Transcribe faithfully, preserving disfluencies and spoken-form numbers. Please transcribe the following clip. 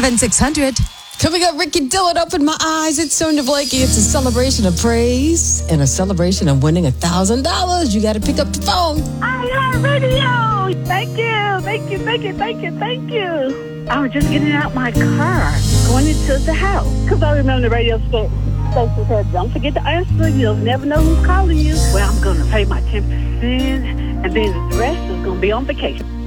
seven six hundred. Coming up, Ricky Dillon, Open My Eyes. It's Sonia Blakey. It's a celebration of praise and a celebration of winning one thousand dollars. You got to pick up the phone. iHeartRadio. Thank you. Thank you. Thank you. Thank you. Thank you. I was just getting out my car, going into the house. Because I remember the radio station said, don't forget to answer. You'll never know who's calling you. Well, I'm going to pay my ten percent, and then the rest is going to be on vacation.